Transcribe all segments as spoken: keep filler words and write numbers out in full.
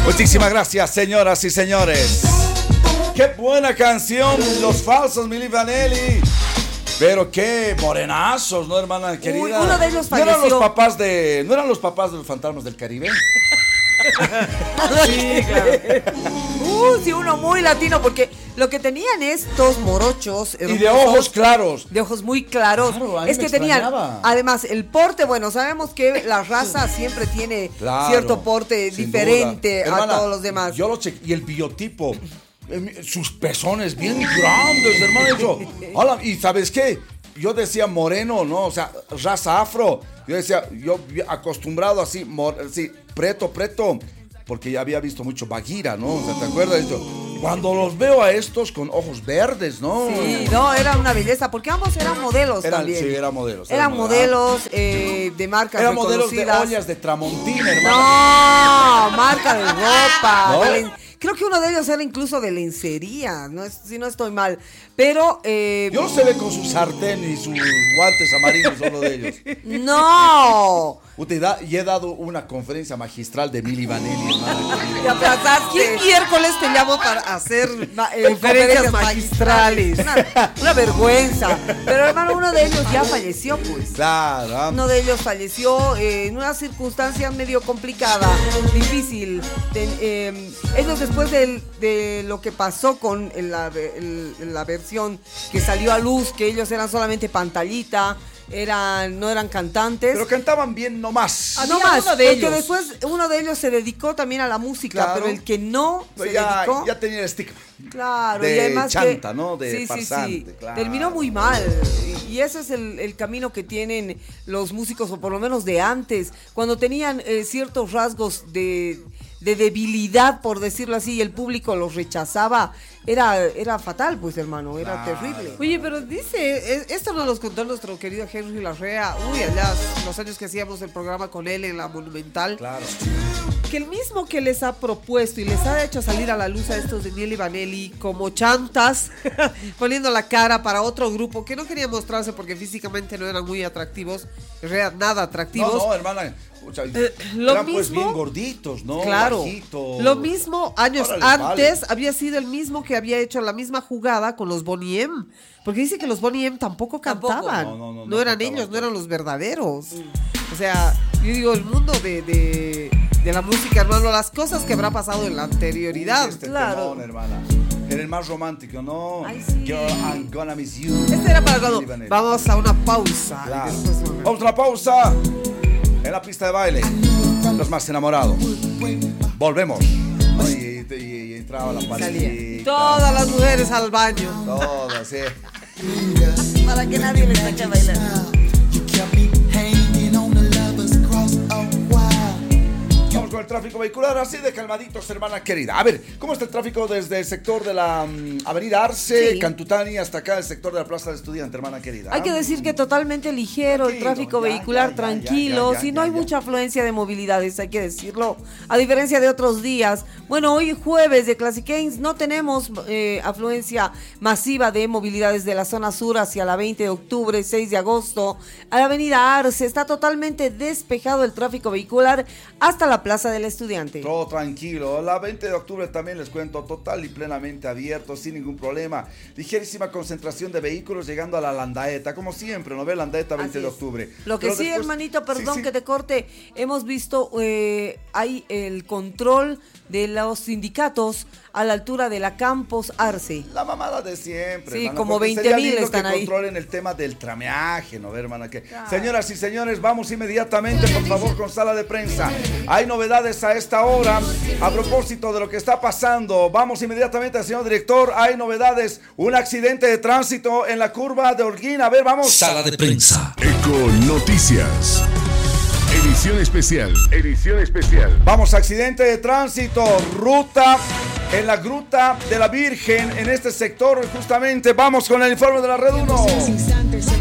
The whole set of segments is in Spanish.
Muchísimas gracias, señoras y señores. Qué buena canción, Los Falsos, Milli Vanilli. Pero qué morenazos, ¿no, hermana querida? Uy, uno de ellos falleció. ¿No eran los papás de, no eran los papás de los Fantasmas del Caribe? Sí, claro. Uh, sí, uno muy latino, porque lo que tenían estos morochos y de ojos claros, de ojos muy claros, claro, es que tenían, además, el porte. Bueno, sabemos que la raza siempre tiene claro, cierto porte diferente a hermana, todos los demás. Yo lo chequé, y el biotipo, sus pezones bien grandes, hermano. Eso. Hola, y ¿sabes qué? Yo decía moreno, ¿no? O sea, raza afro. Yo decía, yo acostumbrado así, mor, así, preto, preto, porque ya había visto mucho Bagheera, ¿no? O sea, ¿te acuerdas de esto? Cuando los veo a estos con ojos verdes, ¿no? Sí, no, era una belleza, porque ambos eran modelos eran, también. Sí, eran modelos. Eran, eran modelos eh, de marcas eran reconocidas. Eran modelos de ollas de Tramontina, hermano. No, marca de ropa. ¿No? De la, creo que uno de ellos era incluso de lencería, no es, si no estoy mal. Pero... Eh, yo no se ve con su sartén y sus guantes amarillos, solo de ellos. ¡No! Usted da, y he dado una conferencia magistral de Milli Vanilli, hermano. Te aplazaste. ¿Quién miércoles te llamo para hacer eh, conferencias magistrales? Una, una vergüenza. Pero, hermano, uno de ellos ya falleció, pues. Claro. Uno de ellos falleció eh, en una circunstancia medio complicada, difícil. De, eh, ellos después de, de lo que pasó con la, el, la versión que salió a luz, que ellos eran solamente pantallita, eran, no eran cantantes. Pero cantaban bien nomás. Ah, no más, uno de ellos. Después uno de ellos se dedicó también a la música, claro, pero el que no pero se ya, dedicó... ya tenía el estigma. Claro, de y además chanta, que, ¿no? De sí, farsante, sí, sí. Claro. Terminó muy mal. Y ese es el, el camino que tienen los músicos, o por lo menos de antes, cuando tenían eh, ciertos rasgos de... de debilidad, por decirlo así, y el público los rechazaba, era, era fatal, pues, hermano, era claro, terrible. Oye, pero dice, esto nos lo contó nuestro querido Henry Larrea, uy, allá, los años que hacíamos el programa con él en la Monumental, claro, que el mismo que les ha propuesto y les ha hecho salir a la luz a estos de Milli Vanilli como chantas, poniendo la cara para otro grupo que no quería mostrarse porque físicamente no eran muy atractivos, nada atractivos. No, no, hermana. Mucha, eh, lo eran mismo, pues bien gorditos, ¿no? Claro. Bajitos. Lo mismo años Órale, antes vale. había sido el mismo que había hecho la misma jugada con los Boney M. Porque dice que los Boney M tampoco cantaban. No, no, no, no, no eran cantaban, ellos, no eran los verdaderos. Mm. O sea, yo digo, el mundo de, de, de la música, hermano, las cosas que habrá pasado en la anterioridad. Este claro. Temón, hermana. Era el más romántico, ¿no? Ay, sí. Girl, I'm gonna miss you. Este era para cuando vamos a una pausa. Claro. Y después... Vamos a una pausa en la pista de baile. Los más enamorados. Volvemos. ¿No? Y, y, y entraba la pareja. Todas las mujeres al baño. Todas, sí. Para que nadie les saque a bailar. Vamos con el tráfico vehicular, así de calmaditos, hermana querida. A ver, ¿cómo está el tráfico desde el sector de la um, Avenida Arce, sí, Cantutani, hasta acá el sector de la Plaza del Estudiante, hermana querida? Hay que decir que totalmente ligero, tranquilo, el tráfico ya, vehicular, ya, ya, tranquilo, si no hay ya. mucha afluencia de movilidades, hay que decirlo, a diferencia de otros días. Bueno, hoy jueves de Classic Games no tenemos eh, afluencia masiva de movilidades de la zona sur hacia la veinte de octubre, seis de agosto, a la Avenida Arce, está totalmente despejado el tráfico vehicular hasta la Plaza del Estudiante. Todo tranquilo. La veinte de octubre también les cuento, total y plenamente abierto, sin ningún problema. Ligerísima concentración de vehículos llegando a la Landaeta, como siempre, ¿no ve? Landaeta veinte de octubre. Lo que Pero sí, después, hermanito, perdón sí, sí. que te corte, hemos visto, eh, hay el control de los sindicatos a la altura de la Campos Arce. La mamada de siempre. Sí, hermana, como veinte mil están que ahí. Controlen el tema del trameaje, ¿no ve, hermana? Que... Claro. Señoras y señores, vamos inmediatamente, por favor, con sala de prensa. Hay novedades a esta hora. A propósito de lo que está pasando, vamos inmediatamente, señor director. Hay novedades. Un accidente de tránsito en la curva de Holguín. A ver, vamos. Sala de prensa. Eco Noticias. Edición especial. Edición especial. Vamos, accidente de tránsito, ruta en la Gruta de la Virgen, en este sector justamente. Vamos con el informe de la Red uno.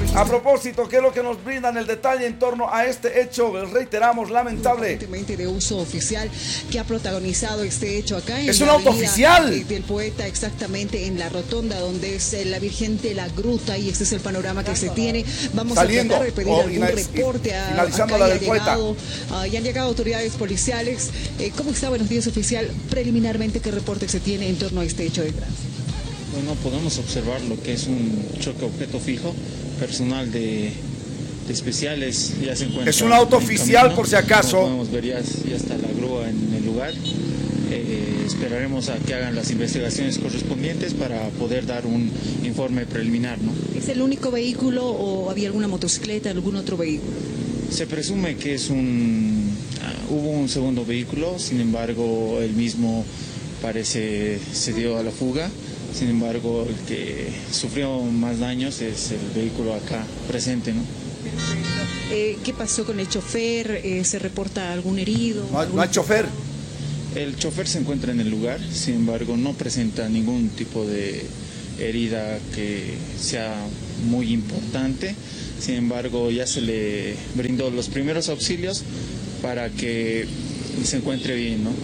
A propósito, ¿qué es lo que nos brindan el detalle en torno a este hecho? Reiteramos, lamentable. De uso oficial que ha protagonizado este hecho acá. En es un auto oficial. Del Poeta, exactamente en la rotonda donde es la Virgen de la Gruta, y este es el panorama que se tiene. Vamos Saliendo, a tratar de pedir oh, algún reporte a, finalizando la del Poeta. Uh, ya han llegado autoridades policiales. Eh, ¿Cómo está? Buenos días, oficial. Preliminarmente, ¿qué reporte se tiene en torno a este hecho de tránsito? Bueno, podemos observar lo que es un choque objeto fijo. Personal de, de especiales ya se encuentra. Es un auto oficial, camino. Por si acaso. Como podemos ver, ya, ya está la grúa en el lugar. Eh, esperaremos a que hagan las investigaciones correspondientes para poder dar un informe preliminar, ¿no? ¿Es el único vehículo o había alguna motocicleta, algún otro vehículo? Se presume que es un uh, hubo un segundo vehículo, sin embargo el mismo parece se dio a la fuga. Sin embargo, el que sufrió más daños es el vehículo acá presente, ¿no? Eh, ¿Qué pasó con el chofer? Eh, ¿Se reporta algún herido? No, algún... no hay chofer. El chofer se encuentra en el lugar, sin embargo no presenta ningún tipo de herida que sea muy importante. Sin embargo, ya se le brindó los primeros auxilios para que se encuentre bien, ¿no?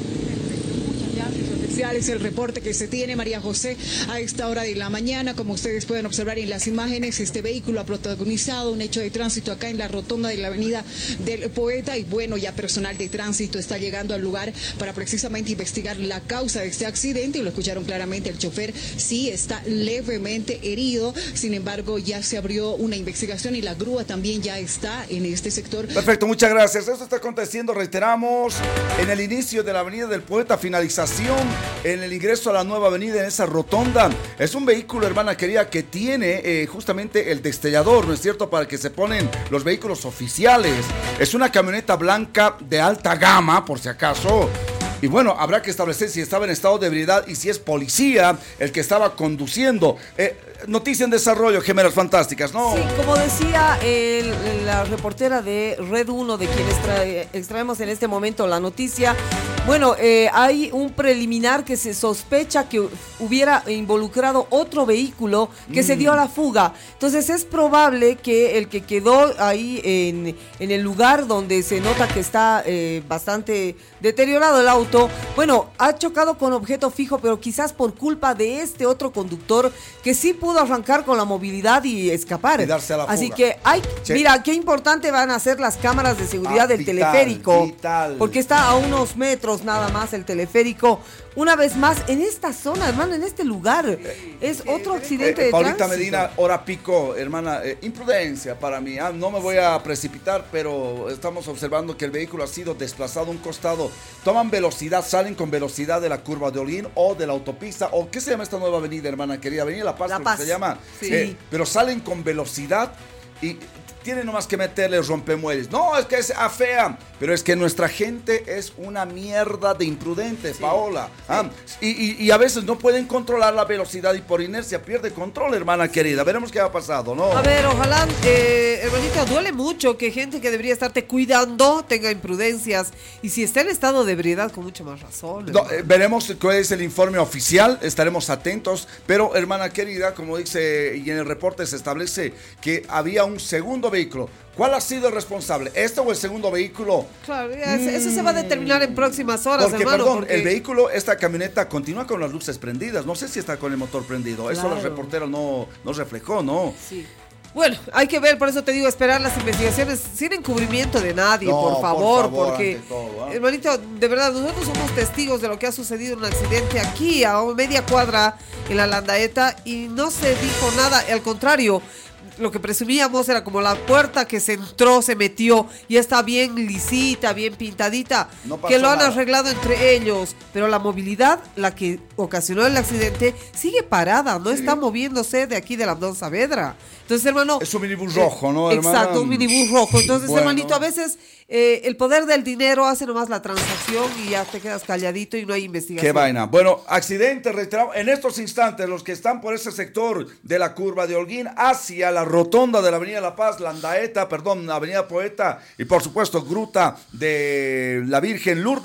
Es el reporte que se tiene, María José, a esta hora de la mañana. Como ustedes pueden observar en las imágenes, este vehículo ha protagonizado un hecho de tránsito acá en la rotonda de la avenida del Poeta, y bueno, ya personal de tránsito está llegando al lugar para precisamente investigar la causa de este accidente, y lo escucharon claramente, el chofer sí está levemente herido. Sin embargo, ya se abrió una investigación y la grúa también ya está en este sector. Perfecto, muchas gracias. Esto está aconteciendo, reiteramos, en el inicio de la avenida del Poeta, finalización en el ingreso a la nueva avenida, en esa rotonda. Es un vehículo, hermana querida, que tiene eh, justamente el destellador, ¿no es cierto?, para que se ponen los vehículos oficiales. Es una camioneta blanca de alta gama, por si acaso. Y bueno, habrá que establecer si estaba en estado de ebriedad y si es policía el que estaba conduciendo. Eh, noticia en desarrollo, Gemelas Fantásticas, ¿no? Sí, como decía el, la reportera de Red uno, de quien extrae, extraemos en este momento la noticia. Bueno, eh, hay un preliminar que se sospecha que hubiera involucrado otro vehículo que mm. se dio a la fuga. Entonces es probable que el que quedó ahí en, en el lugar donde se nota que está eh, bastante deteriorado el auto, bueno, ha chocado con objeto fijo, pero quizás por culpa de este otro conductor que sí pudo arrancar con la movilidad y escapar. Y darse a la fuga. Así que hay, sí. Mira, qué importante van a ser las cámaras de seguridad ah, del vital, teleférico, vital. Porque está a unos metros nada más el teleférico. Una vez más, en esta zona, hermano, en este lugar, es otro accidente eh, eh, de Paulita tránsito. Medina, hora pico, hermana, eh, imprudencia para mí, ah, no me voy a precipitar, pero estamos observando que el vehículo ha sido desplazado a un costado. Toman velocidad, salen con velocidad de la curva de Holguín o de la autopista, o ¿qué se llama esta nueva avenida, hermana querida? Avenida La Paz, La Paz. se llama. Sí. Eh, pero salen con velocidad y tienen nomás que meterle rompemuelles. No, es que es afea, pero es que nuestra gente es una mierda de imprudente, sí, Paola. Sí. Ah, y, y, y a veces no pueden controlar la velocidad y por inercia pierde control, hermana querida. Veremos qué ha pasado, ¿no? A ver, ojalá, eh, hermanita, duele mucho que gente que debería estarte cuidando tenga imprudencias. Y si está en estado de ebriedad, con mucha más razón. No, eh, veremos cuál es el informe oficial, estaremos atentos. Pero, hermana querida, como dice, y en el reporte se establece que había un segundo vehículo. ¿Cuál ha sido el responsable? ¿Este o el segundo vehículo? Claro, eso, eso se va a determinar en próximas horas, porque, hermano. Perdón, porque... el vehículo, esta camioneta continúa con las luces prendidas. No sé si está con el motor prendido. Claro. Eso el reportero no, no reflejó, ¿no? Sí. Bueno, hay que ver, por eso te digo, esperar las investigaciones sin encubrimiento de nadie, no, por favor, por favor porque, todo, ¿eh? hermanito, de verdad, nosotros somos testigos de lo que ha sucedido en un accidente aquí, a media cuadra, en la Landaeta, y no se dijo nada, al contrario. Lo que presumíamos era como la puerta que se entró, se metió y está bien lisita, bien pintadita, no que lo han nada. arreglado entre ellos, pero la movilidad, la que ocasionó el accidente, sigue parada, no sí. está moviéndose de aquí de la Abdón Saavedra. Entonces, hermano... Es un minibús rojo, ¿no, hermano? Exacto, un minibús rojo. Entonces, bueno. hermanito, a veces eh, el poder del dinero hace nomás la transacción y ya te quedas calladito y no hay investigación. Qué vaina. Bueno, accidente reiterado. En estos instantes, los que están por ese sector de la curva de Holguín hacia la rotonda de la Avenida La Paz, Landaeta, perdón, Avenida Poeta y por supuesto Gruta de la Virgen Lourdes,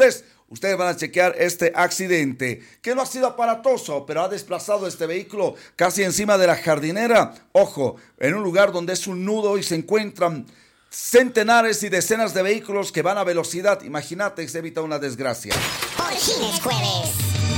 ustedes van a chequear este accidente, que no ha sido aparatoso, pero ha desplazado este vehículo casi encima de la jardinera. Ojo, en un lugar donde es un nudo y se encuentran centenares y decenas de vehículos que van a velocidad. Imagínate que se evita una desgracia. Orgines Jueves.